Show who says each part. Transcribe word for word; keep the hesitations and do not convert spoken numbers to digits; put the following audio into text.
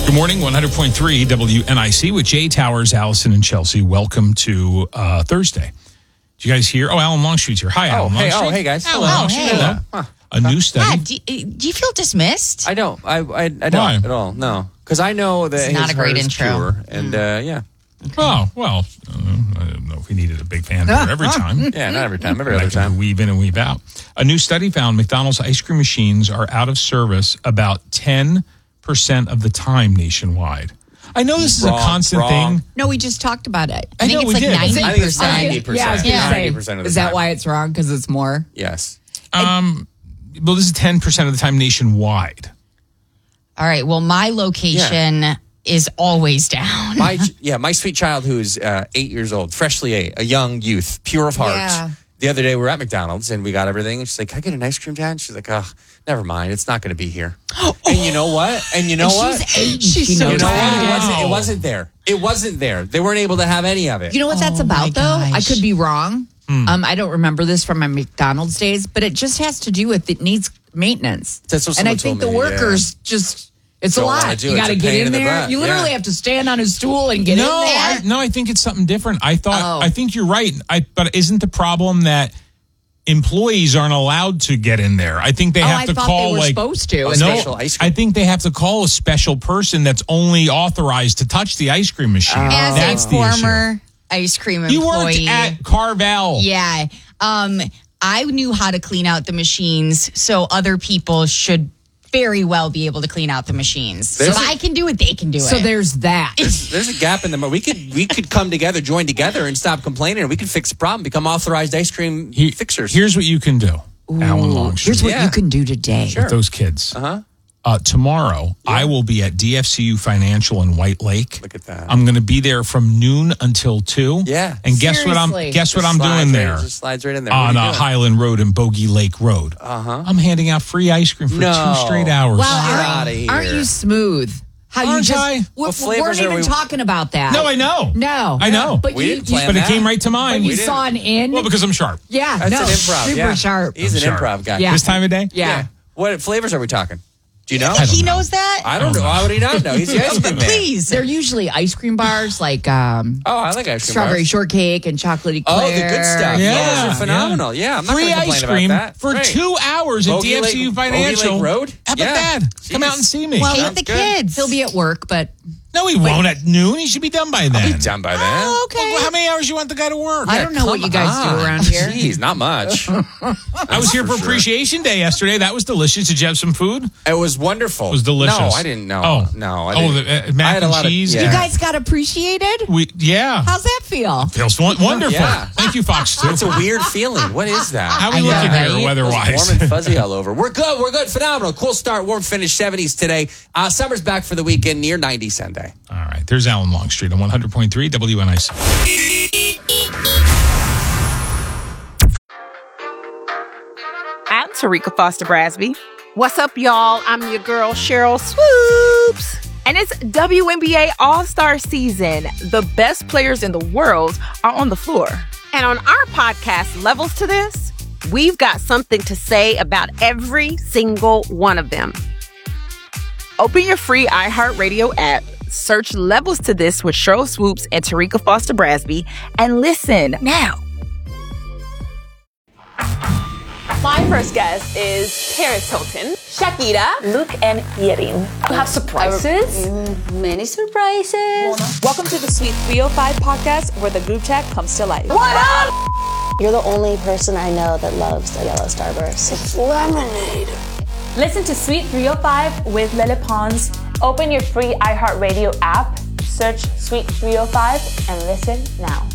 Speaker 1: Good morning, one hundred point three W N I C with Jay Towers, Allison, and Chelsea. Welcome to uh, Thursday. Did you guys hear? Oh, Alan Longstreet's here. Hi, Alan
Speaker 2: oh, hey,
Speaker 1: Longstreet.
Speaker 2: Oh, hey, guys.
Speaker 1: Alan
Speaker 3: Hello.
Speaker 1: Longstreet.
Speaker 3: Hey.
Speaker 1: Hello.
Speaker 2: Huh.
Speaker 1: A new study.
Speaker 3: Yeah, do, you- do you feel dismissed?
Speaker 2: I don't. I I, I don't
Speaker 1: Why?
Speaker 2: at all. No, because I know that
Speaker 3: It's not
Speaker 2: his
Speaker 3: a great
Speaker 2: heart is
Speaker 3: intro.
Speaker 2: pure, and uh, yeah,
Speaker 1: Oh, well, uh, I don't know if we needed a big fan for every time.
Speaker 2: yeah, not every time, every
Speaker 1: Like
Speaker 2: other time.
Speaker 1: Weave in and weave out. A new study found McDonald's ice cream machines are out of service about ten percent of the time nationwide. I know this is
Speaker 2: Wrong,
Speaker 1: a constant
Speaker 2: wrong.
Speaker 1: thing.
Speaker 3: No, we just talked about it.
Speaker 1: I
Speaker 3: I, think
Speaker 1: know
Speaker 3: it's
Speaker 1: we
Speaker 3: like
Speaker 1: did.
Speaker 3: ninety
Speaker 2: I think it's
Speaker 3: percent.
Speaker 2: ninety percent.
Speaker 4: Yeah, I was gonna
Speaker 3: Yeah.
Speaker 4: say,
Speaker 2: ninety percent of the
Speaker 4: is
Speaker 2: time.
Speaker 4: that why it's wrong? Because it's more?
Speaker 2: Yes.
Speaker 1: Um, well, this is ten percent of the time nationwide.
Speaker 3: All right. Well, my location is always down.
Speaker 2: My yeah, my sweet child who's uh, eight years old, freshly eight, a young youth, pure of heart.
Speaker 4: Yeah.
Speaker 2: The other day we were at McDonald's and we got everything. And she's like, "Can I get an ice cream, Dad?" And she's like, "Oh, never mind. It's not going to be here." And you know what? And you know
Speaker 3: And
Speaker 2: what?
Speaker 3: she's eight.
Speaker 4: She's
Speaker 3: She
Speaker 4: so
Speaker 3: knows
Speaker 2: You know what?
Speaker 3: that.
Speaker 2: It wasn't,
Speaker 1: Wow.
Speaker 2: it wasn't there. It wasn't there. They weren't able to have any of it.
Speaker 4: You know what that's
Speaker 3: Oh, my
Speaker 4: about, though? I
Speaker 3: gosh.
Speaker 4: could be wrong. Um, I don't remember this from my McDonald's days, but it just has to do with it needs maintenance.
Speaker 2: That's what
Speaker 4: and I
Speaker 2: someone
Speaker 4: think
Speaker 2: told
Speaker 4: the
Speaker 2: me,
Speaker 4: workers just, it's
Speaker 2: Don't
Speaker 4: a
Speaker 2: wanna
Speaker 4: lot.
Speaker 2: do
Speaker 4: You
Speaker 2: it.
Speaker 4: got to
Speaker 2: It's a
Speaker 4: get
Speaker 2: pain
Speaker 4: in
Speaker 2: in the
Speaker 4: there.
Speaker 2: butt.
Speaker 4: You literally
Speaker 2: Yeah.
Speaker 4: have to stand on a stool and get
Speaker 1: No,
Speaker 4: in there.
Speaker 1: I, no, I think it's something different. I thought,
Speaker 4: Oh.
Speaker 1: I think you're right. I, but isn't the problem that employees aren't allowed to get in there? I think they
Speaker 4: Oh,
Speaker 1: have
Speaker 4: I
Speaker 1: to
Speaker 4: thought
Speaker 1: call
Speaker 4: they were
Speaker 1: like
Speaker 4: supposed to.
Speaker 2: A
Speaker 1: No,
Speaker 2: special ice cream.
Speaker 1: I think they have to call a special person that's only authorized to touch the ice cream machine.
Speaker 3: As
Speaker 1: That's
Speaker 3: a
Speaker 1: the issue.
Speaker 3: former ice cream employee.
Speaker 1: You worked at Carvel.
Speaker 3: Yeah. Um, I knew how to clean out the machines, so other people should very well be able to clean out the machines. So
Speaker 2: There's
Speaker 3: if
Speaker 2: a-
Speaker 3: I can do it, they can do
Speaker 4: So
Speaker 3: it.
Speaker 4: there's that.
Speaker 2: There's, there's a gap in the. We could we could come together, join together, and stop complaining. And we can fix the problem. Become authorized ice cream
Speaker 1: He-
Speaker 2: fixers.
Speaker 1: Here's what you can do, Alan Longstreet.
Speaker 4: Here's what
Speaker 2: Yeah.
Speaker 4: you can do today.
Speaker 1: with those kids.
Speaker 2: Uh-huh.
Speaker 1: Uh, tomorrow, I will be at D F C U Financial in White Lake.
Speaker 2: Look at that.
Speaker 1: I'm going to be there from noon until two.
Speaker 2: Yeah.
Speaker 1: And guess what I'm
Speaker 4: Seriously.
Speaker 1: guess what
Speaker 2: Just
Speaker 1: I'm
Speaker 2: slides
Speaker 1: doing
Speaker 2: right-
Speaker 1: there
Speaker 2: Just slides right in there.
Speaker 1: on
Speaker 2: What are
Speaker 1: uh,
Speaker 2: you doing?
Speaker 1: Highland Road and Bogey Lake Road.
Speaker 2: Uh-huh.
Speaker 1: I'm handing out free ice cream for
Speaker 2: No.
Speaker 1: two straight hours.
Speaker 4: Well,
Speaker 2: Get
Speaker 4: aren't,
Speaker 2: outta here.
Speaker 4: aren't you smooth? How you
Speaker 1: Aren't
Speaker 4: just
Speaker 1: I?
Speaker 4: we,
Speaker 2: What
Speaker 4: we
Speaker 2: flavors
Speaker 4: weren't
Speaker 2: are
Speaker 4: even
Speaker 2: we-
Speaker 4: talking about that.
Speaker 1: no, I know.
Speaker 4: No,
Speaker 1: I know.
Speaker 4: But
Speaker 2: We
Speaker 4: you,
Speaker 2: didn't
Speaker 4: you,
Speaker 2: plan
Speaker 1: But it
Speaker 2: that.
Speaker 1: came right to
Speaker 4: but
Speaker 1: mind.
Speaker 4: you
Speaker 2: We
Speaker 4: saw an in.
Speaker 1: Well, because I'm sharp.
Speaker 4: yeah,
Speaker 2: That's
Speaker 4: no,
Speaker 2: an improv.
Speaker 4: super
Speaker 2: yeah.
Speaker 4: sharp.
Speaker 2: He's an
Speaker 1: Sharp.
Speaker 2: improv guy.
Speaker 4: Yeah.
Speaker 1: This time of day?
Speaker 4: Yeah.
Speaker 2: What flavors are we talking? Do you know?
Speaker 1: I don't
Speaker 3: he
Speaker 1: know.
Speaker 3: knows that?
Speaker 2: I don't know. Why would he not know? He's the ice cream man.
Speaker 3: Please.
Speaker 4: They're usually ice cream bars like um,
Speaker 2: Oh, I like ice cream
Speaker 4: strawberry
Speaker 2: bars.
Speaker 4: shortcake and chocolate eclair.
Speaker 2: Oh, the good stuff.
Speaker 1: Yeah,
Speaker 2: Those are phenomenal. Yeah, I'm not
Speaker 1: Free
Speaker 2: going to complain
Speaker 1: ice cream
Speaker 2: about that.
Speaker 1: for
Speaker 2: Great.
Speaker 1: two hours at
Speaker 2: Bogey
Speaker 1: D F C U
Speaker 2: Lake- Bogey
Speaker 1: Financial.
Speaker 2: Lake Road?
Speaker 1: How about
Speaker 2: Yeah.
Speaker 1: that? Come
Speaker 2: Jeez.
Speaker 1: out and see me.
Speaker 3: Well,
Speaker 2: Sounds
Speaker 3: with the
Speaker 2: good.
Speaker 3: kids.
Speaker 4: He'll be at work, but
Speaker 1: no, he won't at noon. He should be done by then.
Speaker 2: I'll be done by then.
Speaker 3: Oh, okay.
Speaker 1: Well, how many hours you want the guy to work?
Speaker 4: I don't know what
Speaker 2: Come
Speaker 4: you guys
Speaker 2: on.
Speaker 4: do around here.
Speaker 2: Jeez, not much.
Speaker 1: I was here for,
Speaker 2: for sure.
Speaker 1: Appreciation Day yesterday. That was delicious. Did you have some food?
Speaker 2: It was wonderful.
Speaker 1: It was delicious.
Speaker 2: No, I didn't know.
Speaker 1: Oh.
Speaker 2: No, I
Speaker 1: Oh,
Speaker 2: didn't.
Speaker 1: the, uh, mac
Speaker 2: I had a
Speaker 1: and
Speaker 2: lot of-
Speaker 1: cheese?
Speaker 2: yeah.
Speaker 4: You guys got appreciated?
Speaker 1: We yeah.
Speaker 4: How's that feel?
Speaker 1: Feels won- wonderful.
Speaker 2: Yeah.
Speaker 1: Thank you, Fox two.
Speaker 2: It's a weird feeling. What is that?
Speaker 1: How we
Speaker 4: I know,
Speaker 1: looking
Speaker 4: right?
Speaker 1: here
Speaker 2: It
Speaker 1: weather-wise?
Speaker 2: was warm and fuzzy all over. We're good. We're good. Phenomenal. Cool start. Warm finish. seventies today. Uh, summer's back for the weekend. Near ninety Sunday.
Speaker 1: All right. There's Alan Longstreet on one hundred point three W N I C.
Speaker 5: I'm Tarika Foster Brasby. What's up, y'all? I'm your girl, Cheryl Swoops. And it's W N B A All-Star season. The best players in the world are on the floor. And on our podcast, Levels to This, we've got something to say about every single one of them. Open your free iHeartRadio app, search Levels to This with Cheryl Swoops and Tarika Foster Brasby, and listen now.
Speaker 6: My first guest is Paris Hilton, Shakira, Luke, and Yerin. You have surprises?
Speaker 7: Many surprises.
Speaker 6: Welcome to the Sweet three oh five podcast, where the group chat comes to life.
Speaker 7: What up? You're the only person I know that loves a yellow starburst. It's lemonade.
Speaker 6: Listen to Sweet three oh five with Lele Pons. Open your free iHeartRadio app, search Sweet three oh five, and listen now.